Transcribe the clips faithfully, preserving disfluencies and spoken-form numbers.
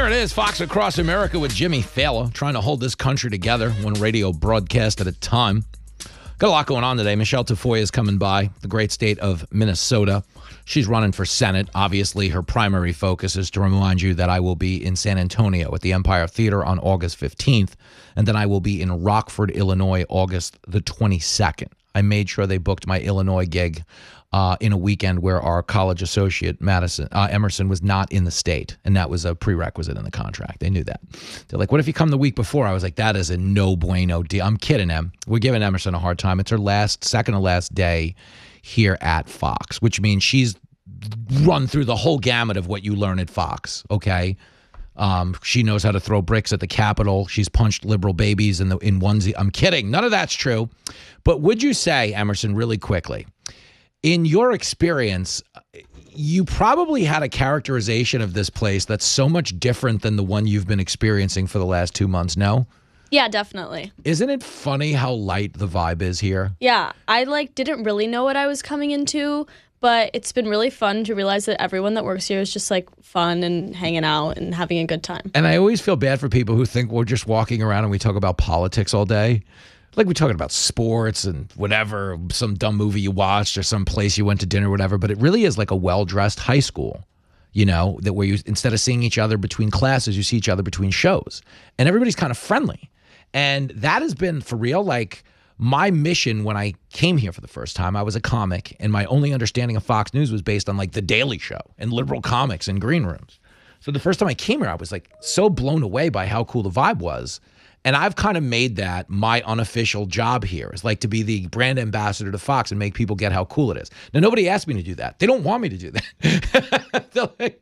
Here it is, Fox Across America with Jimmy Fallon, trying to hold this country together, one radio broadcast at a time. Got a lot going on today. Michelle Tafoya is coming by, the great state of Minnesota. She's running for Senate. Obviously, her primary focus is to remind you that I will be in San Antonio at the Empire Theater on August fifteenth, and then I will be in Rockford, Illinois, August the twenty-second. I made sure they booked my Illinois gig uh, in a weekend where our college associate, Madison uh, Emerson, was not in the state, and that was a prerequisite in the contract. They knew that. They're like, what if you come the week before? I was like, that is a no bueno deal. I'm kidding, Em. We're giving Emerson a hard time. It's her last, second to last day here at Fox, which means she's run through the whole gamut of what you learn at Fox, okay? Um, she knows how to throw bricks at the Capitol. She's punched liberal babies in the in onesie. I'm kidding. None of that's true. But would you say, Emerson, really quickly, in your experience, you probably had a characterization of this place that's so much different than the one you've been experiencing for the last two months, no? Yeah, definitely. Isn't it funny how light the vibe is here? Yeah, I like didn't really know what I was coming into, but it's been really fun to realize that everyone that works here is just like fun and hanging out and having a good time. And I always feel bad for people who think we're just walking around and we talk about politics all day. Like we're talking about sports and whatever, some dumb movie you watched or some place you went to dinner or whatever, but it really is like a well-dressed high school, you know, that where you, instead of seeing each other between classes, you see each other between shows. And everybody's kind of friendly. And that has been, for real, like my mission when I came here for the first time. I was a comic, and my only understanding of Fox News was based on like The Daily Show and liberal comics and green rooms. So the first time I came here, I was like so blown away by how cool the vibe was. And I've kind of made that my unofficial job here, is like to be the brand ambassador to Fox and make people get how cool it is. Now, nobody asked me to do that. They don't want me to do that. They're like,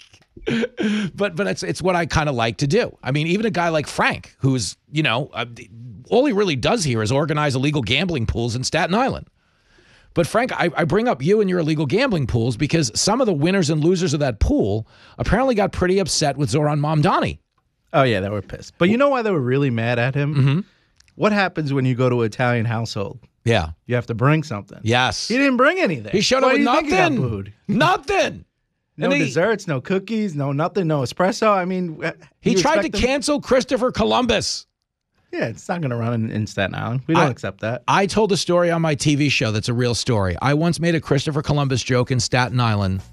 but but it's it's what I kind of like to do. I mean, even a guy like Frank, who's, you know, uh, all he really does here is organize illegal gambling pools in Staten Island. But Frank, I, I bring up you and your illegal gambling pools because some of the winners and losers of that pool apparently got pretty upset with Zoran Mamdani. Oh, yeah, they were pissed. But you know why they were really mad at him? Mm-hmm. What happens when you go to an Italian household? Yeah. You have to bring something. Yes. He didn't bring anything. He showed Why up with do you think he got nothing. booed? Nothing. No And he- desserts, no cookies, no nothing, no espresso. I mean, uh, He you tried to expect him- cancel Christopher Columbus. Yeah, it's not going to run in, in Staten Island. We don't I- accept that. I told a story on my T V show that's a real story. I once made a Christopher Columbus joke in Staten Island